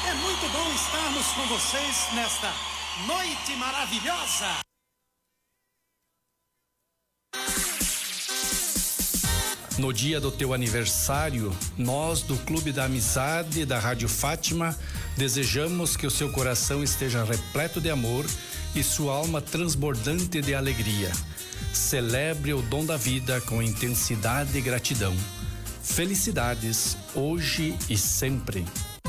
É muito bom estarmos com vocês nesta noite maravilhosa. No dia do teu aniversário, nós do Clube da Amizade da Rádio Fátima desejamos que o seu coração esteja repleto de amor e sua alma transbordante de alegria. Celebre o dom da vida com intensidade e gratidão. Felicidades, hoje e sempre.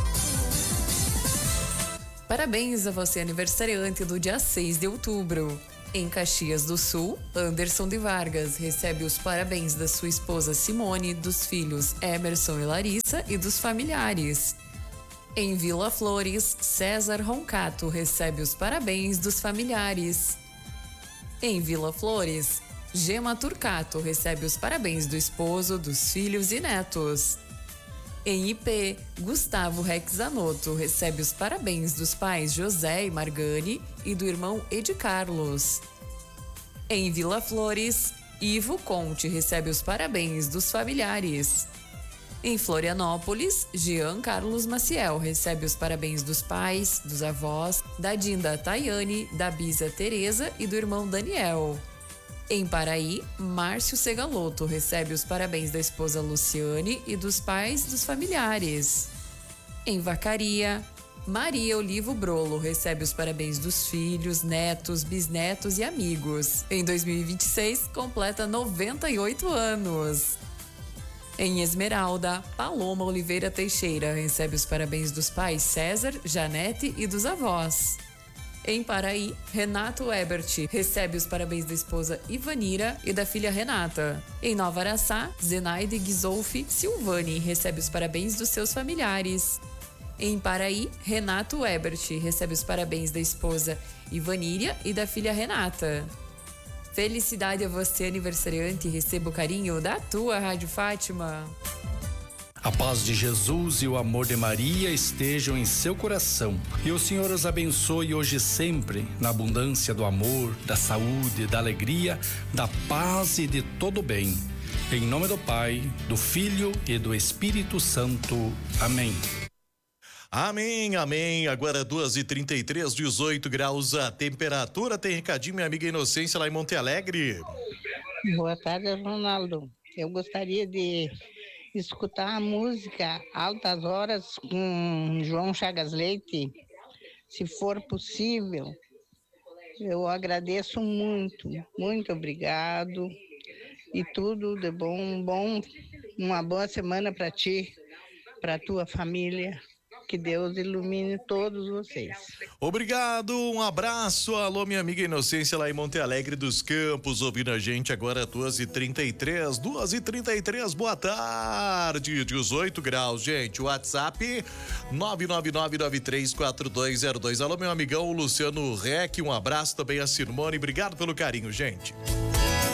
Parabéns a você, aniversariante do dia 6 de outubro. Em Caxias do Sul, Anderson de Vargas recebe os parabéns da sua esposa Simone, dos filhos Emerson e Larissa e dos familiares. Em Vila Flores, César Roncato recebe os parabéns dos familiares. Em Vila Flores, Gema Turcato recebe os parabéns do esposo, dos filhos e netos. Em IP, Gustavo Rexanotto recebe os parabéns dos pais José e Margane e do irmão Edi Carlos. Em Vila Flores, Ivo Conte recebe os parabéns dos familiares. Em Florianópolis, Jean Carlos Maciel recebe os parabéns dos pais, dos avós, da Dinda Tayane, da Bisa Tereza e do irmão Daniel. Em Paraí, Márcio Segalotto recebe os parabéns da esposa Luciane e dos pais dos familiares. Em Vacaria, Maria Olivo Brolo recebe os parabéns dos filhos, netos, bisnetos e amigos. Em 2026, completa 98 anos. Em Esmeralda, Paloma Oliveira Teixeira recebe os parabéns dos pais César, Janete e dos avós. Em Paraí, Renato Ebert recebe os parabéns da esposa Ivanira e da filha Renata. Em Nova Araçá, Zenaide Ghisolfi Silvani recebe os parabéns dos seus familiares. Em Paraí, Renato Ebert recebe os parabéns da esposa Ivaníria e da filha Renata. Felicidade a você, aniversariante, e receba o carinho da tua Rádio Fátima. A paz de Jesus e o amor de Maria estejam em seu coração. E o Senhor os abençoe hoje e sempre, na abundância do amor, da saúde, da alegria, da paz e de todo o bem. Em nome do Pai, do Filho e do Espírito Santo. Amém. Amém, amém. Agora 2h33, 18 graus a temperatura. Tem recadinho, minha amiga Inocência, lá em Monte Alegre. Boa tarde, Ronaldo. Eu gostaria de escutar a música Altas Horas com João Chagas Leite, se for possível. Eu agradeço muito, muito obrigado e tudo de bom, uma boa semana para ti, para tua família. Que Deus ilumine todos vocês. Obrigado, um abraço. Alô, minha amiga Inocência, lá em Monte Alegre dos Campos, ouvindo a gente agora 2h33, boa tarde, 18 graus, gente. WhatsApp 999934202. Alô, meu amigão Luciano Rec, um abraço também a Simone, obrigado pelo carinho, gente.